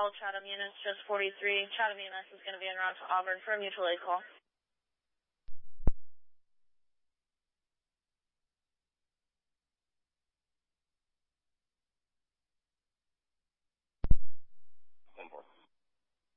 all Chatham units, just 43. Chatham EMS is going to be en route to Auburn for a mutual aid call.